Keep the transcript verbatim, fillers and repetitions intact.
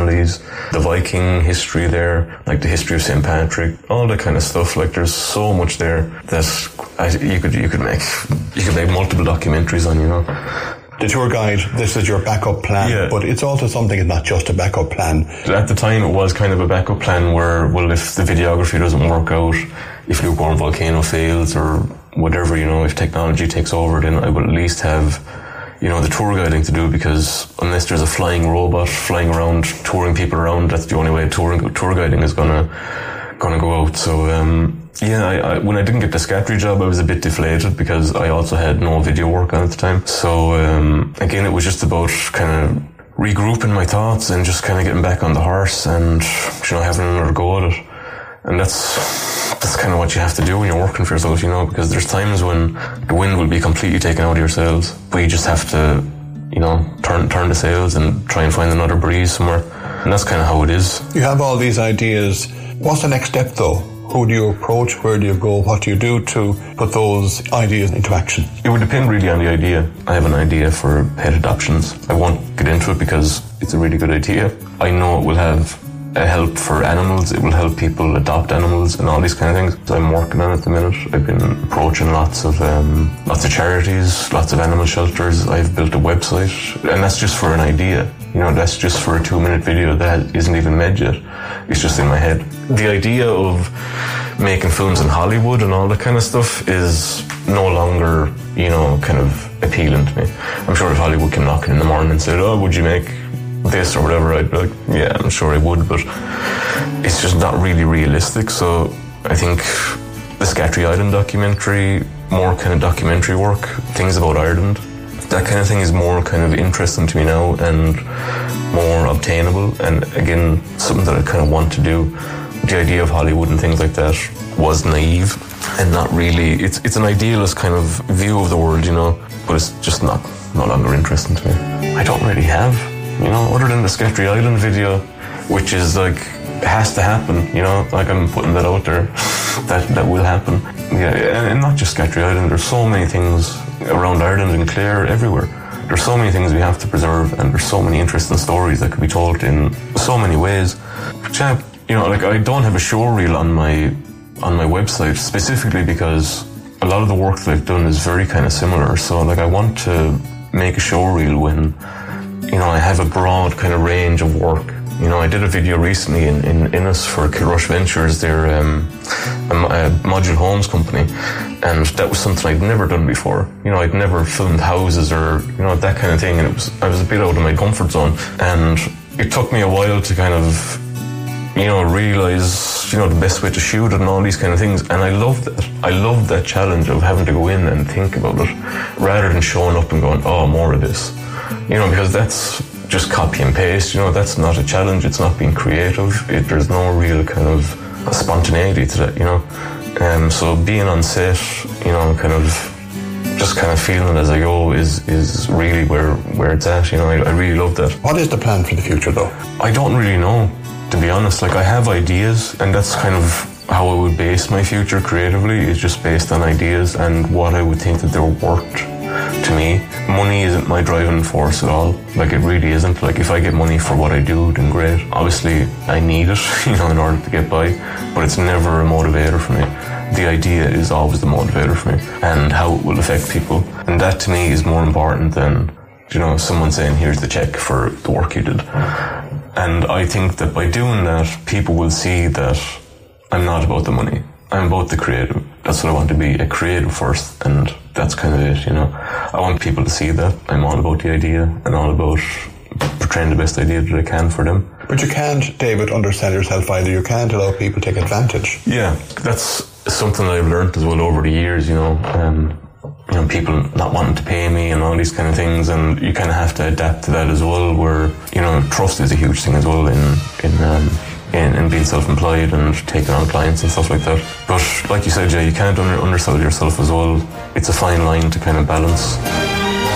personalities, the Viking history there, like the history of Saint Patrick, all that kind of stuff. Like there's so much there that I, you could you could make you could make multiple documentaries on, you know. The tour guide, this is your backup plan, yeah. But it's also something, it's not just a backup plan. At the time it was kind of a backup plan where, well, if the videography doesn't work out, if Lukewarm Volcano fails or whatever, you know, if technology takes over, then I will at least have, you know, the tour guiding to do, because unless there's a flying robot flying around, touring people around, that's the only way touring, tour guiding is gonna, gonna go out. So, um, yeah, I, I, when I didn't get the Scattery job, I was a bit deflated because I also had no video work on at the time. So, um, again, it was just about kind of regrouping my thoughts and just kind of getting back on the horse and, you know, having another go at it. And that's, that's kind of what you have to do when you're working for yourself, you know, because there's times when the wind will be completely taken out of your sails, but you just have to, you know, turn, turn the sails and try and find another breeze somewhere. And that's kind of how it is. You have all these ideas. What's the next step though? Who do you approach? Where do you go? What do you do to put those ideas into action? It would depend really on the idea. I have an idea for pet adoptions. I won't get into it because it's a really good idea. I know it will have a help for animals. It will help people adopt animals and all these kind of things. I'm working on it at the minute. I've been approaching lots of um, lots of charities, lots of animal shelters. I've built a website, and that's just for an idea. You know, that's just for a two-minute video that isn't even made yet. It's just in my head. The idea of making films in Hollywood and all that kind of stuff is no longer, you know, kind of appealing to me. I'm sure if Hollywood came knocking in the morning and said, oh, would you make this or whatever, I'd be like, yeah, I'm sure I would, but it's just not really realistic. So I think the Scattery Island documentary, more kind of documentary work, things about Ireland, that kind of thing is more kind of interesting to me now and more obtainable, and again, something that I kind of want to do. The idea of Hollywood and things like that was naive and not really, it's it's an idealist kind of view of the world, you know, but it's just not no longer interesting to me. I don't really have, you know, other than the Scattery Island video, which is like, has to happen, you know, like I'm putting that out there, that that will happen. Yeah, and, and not just Scattery Island, there's so many things around Ireland and Clare, everywhere. There's so many things we have to preserve, and there's so many interesting stories that could be told in so many ways. But yeah, you know, like I don't have a show reel on my on my website specifically because a lot of the work that I've done is very kind of similar. So like I want to make a show reel when, you know, I have a broad kind of range of work. You know, I did a video recently in, in Innis for Kilrush Ventures, their um, a, a modular homes company, and that was something I'd never done before. You know, I'd never filmed houses or, you know, that kind of thing, and it was I was a bit out of my comfort zone, and it took me a while to kind of, you know, realise, you know, the best way to shoot it and all these kind of things, and I loved that. I loved that challenge of having to go in and think about it, rather than showing up and going, oh, more of this. You know, because that's just copy and paste, you know, that's not a challenge, it's not being creative, it, there's no real kind of spontaneity to that, you know. Um, so being on set, you know, kind of just kind of feeling it as I go is is really where, where it's at, you know. I, I really love that. What is the plan for the future though? I don't really know, to be honest. Like I have ideas, and that's kind of how I would base my future creatively, is just based on ideas and what I would think that they're worth to me. Money isn't my driving force at all. Like it really isn't. Like if I get money for what I do, then great. Obviously I need it, you know, in order to get by, but it's never a motivator for me. The idea is always the motivator for me, and how it will affect people. And that to me is more important than, you know, someone saying, here's the check for the work you did. And I think that by doing that, people will see that I'm not about the money. I'm about the creative. That's what I want to be, a creative first, and that's kind of it, you know. I want people to see that I'm all about the idea and all about portraying the best idea that I can for them. But you can't, David, undersell yourself either. You can't allow people to take advantage. Yeah, that's something that I've learned as well over the years, you know. Um, you know, people not wanting to pay me and all these kind of things, and you kind of have to adapt to that as well, where, you know, trust is a huge thing as well in, in um, In, in being self-employed and taking on clients and stuff like that. But like you said, Jay, you can't under- undersell yourself as well. It's a fine line to kind of balance.